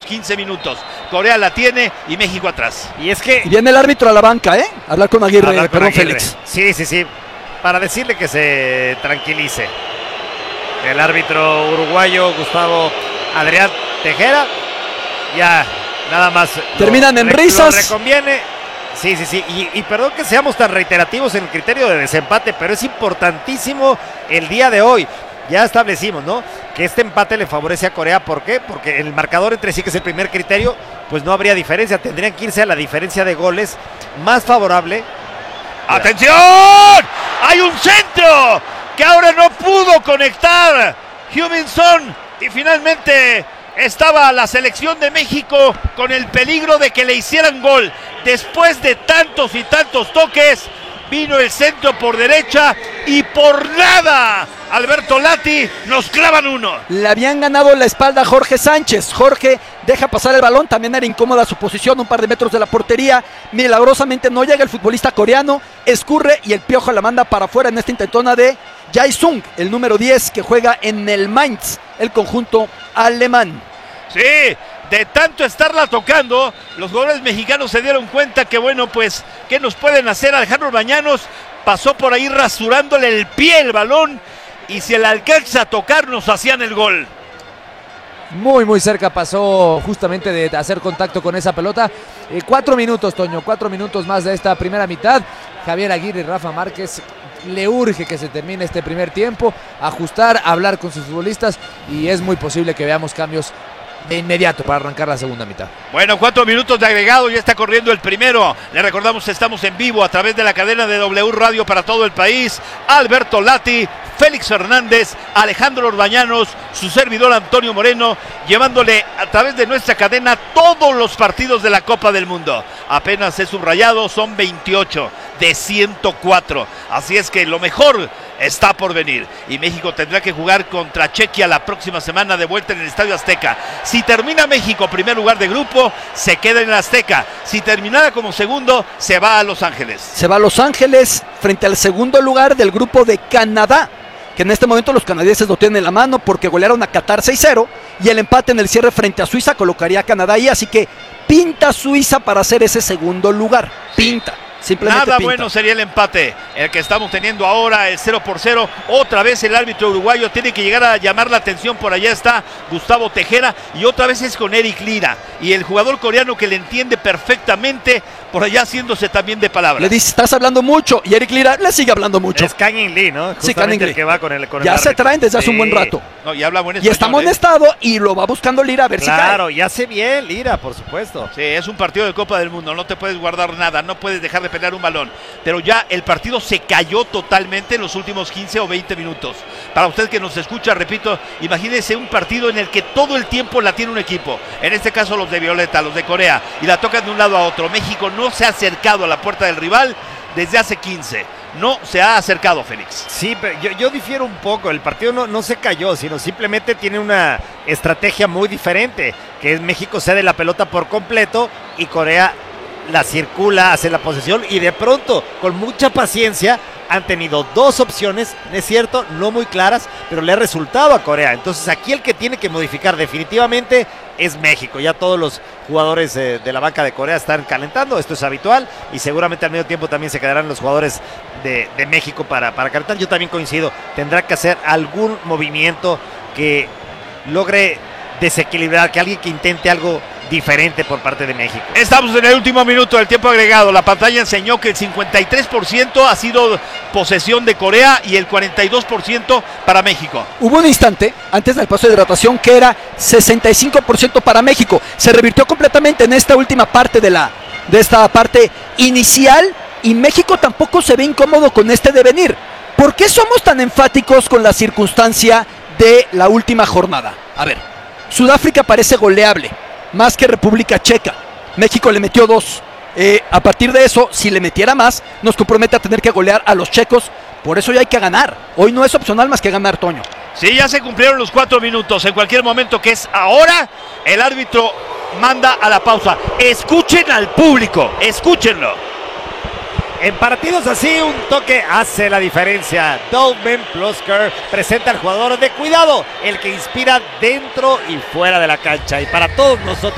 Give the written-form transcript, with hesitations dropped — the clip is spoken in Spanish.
15 minutos. Corea la tiene y México atrás. Y es que... Y viene el árbitro a la banca, hablar con Aguirre, perdón, Félix. Sí, para decirle que se tranquilice. El árbitro uruguayo Gustavo Adrián Tejera, ya nada más terminan en risas. Lo reconviene. Sí. Y perdón que seamos tan reiterativos en el criterio de desempate, pero es importantísimo el día de hoy. Ya establecimos, ¿no?, que este empate le favorece a Corea. ¿Por qué? Porque el marcador entre sí, que es el primer criterio, pues no habría diferencia. Tendrían que irse a la diferencia de goles más favorable. ¡Atención! ¡Hay un centro que ahora no pudo conectar Heung-min Son! Y finalmente estaba la selección de México con el peligro de que le hicieran gol. Después de tantos y tantos toques, vino el centro por derecha y por nada Alberto Lati nos clavan uno. Le habían ganado la espalda a Jorge Sánchez. Jorge deja pasar el balón, también era incómoda su posición, un par de metros de la portería. Milagrosamente no llega el futbolista coreano, escurre y el Piojo la manda para afuera en esta intentona de Jae-sung, el número 10 que juega en el Mainz, el conjunto alemán. Sí, de tanto estarla tocando, los jugadores mexicanos se dieron cuenta que bueno, pues, ¿qué nos pueden hacer? Alejandro Orbañanos pasó por ahí rasurándole el pie el balón y si le alcanza a tocar nos hacían el gol. Muy cerca pasó justamente de hacer contacto con esa pelota. 4 minutos, Toño, 4 minutos más de esta primera mitad. Javier Aguirre y Rafa Márquez le urge que se termine este primer tiempo, ajustar, hablar con sus futbolistas y es muy posible que veamos cambios de inmediato para arrancar la segunda mitad. Bueno, 4 minutos de agregado, ya está corriendo el primero. Le recordamos que estamos en vivo a través de la cadena de W Radio para todo el país. Alberto Lati, Félix Fernández, Alejandro Orbañanos, su servidor Antonio Moreno, llevándole a través de nuestra cadena todos los partidos de la Copa del Mundo. Apenas he subrayado, son 28 de 104. Así es que lo mejor está por venir. Y México tendrá que jugar contra Chequia la próxima semana de vuelta en el Estadio Azteca. Si termina México primer lugar de grupo, se queda en el Azteca. Si terminara como segundo, se va a Los Ángeles. Se va a Los Ángeles frente al segundo lugar del grupo de Canadá, que en este momento los canadienses lo tienen en la mano porque golearon a Qatar 6-0 y el empate en el cierre frente a Suiza colocaría a Canadá ahí, así que pinta Suiza para hacer ese segundo lugar. Pinta. Simplemente nada pinta. Bueno sería el empate, el que estamos teniendo ahora, el 0-0. Otra vez el árbitro uruguayo tiene que llegar a llamar la atención. Por allá está Gustavo Tejera y otra vez es con Eric Lira y el jugador coreano que le entiende perfectamente, por allá haciéndose también de palabras. Le dice, estás hablando mucho y Eric Lira le sigue hablando mucho. Es Kang-in Lee, ¿no? Sí, Kang-in Lee. El que va con el ya se traen desde hace un buen rato. No, y habla buen español, y está amonestado y lo va buscando Lira a ver si cae. Claro, y hace bien Lira, por supuesto. Sí, es un partido de Copa del Mundo, no te puedes guardar nada, no puedes dejar de pelear un balón. Pero ya el partido se cayó totalmente en los últimos 15 o 20 minutos. Para usted que nos escucha, repito, imagínese un partido en el que todo el tiempo la tiene un equipo. En este caso los de Violeta, los de Corea, y la tocan de un lado a otro. México no se ha acercado a la puerta del rival desde hace 15. No se ha acercado, Félix. Sí, pero yo difiero un poco. El partido no se cayó, sino simplemente tiene una estrategia muy diferente, que es México cede la pelota por completo y Corea la circula, hace la posesión y de pronto, con mucha paciencia, han tenido dos opciones, es cierto, no muy claras, pero le ha resultado a Corea. Entonces aquí el que tiene que modificar definitivamente es México. Ya todos los jugadores de la banca de Corea están calentando, esto es habitual, y seguramente al medio tiempo también se quedarán los jugadores de México para calentar. Yo también coincido, tendrá que hacer algún movimiento que logre desequilibrar, que alguien que intente algo diferente por parte de México. Estamos en el último minuto del tiempo agregado. La pantalla enseñó que el 53% ha sido posesión de Corea y el 42% para México. Hubo un instante antes del paso de hidratación que era 65% para México. Se revirtió completamente en esta última parte de esta parte inicial y México tampoco se ve incómodo con este devenir. ¿Por qué somos tan enfáticos con la circunstancia de la última jornada? A ver, Sudáfrica parece goleable, más que República Checa. México le metió 2. A partir de eso, si le metiera más, nos compromete a tener que golear a los checos. Por eso ya hay que ganar. Hoy no es opcional más que ganar, Toño. Sí, ya se cumplieron los 4 minutos. En cualquier momento, que es ahora, el árbitro manda a la pausa. Escuchen al público, escúchenlo. En partidos así, un toque hace la diferencia. Dolmen Plosker presenta al jugador de cuidado, el que inspira dentro y fuera de la cancha. Y para todos nosotros